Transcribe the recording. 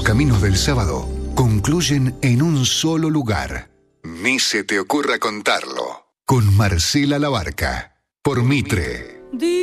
caminos del sábado concluyen en un solo lugar. Ni se te ocurra contarlo. Con Marcela Labarca, por Mitre.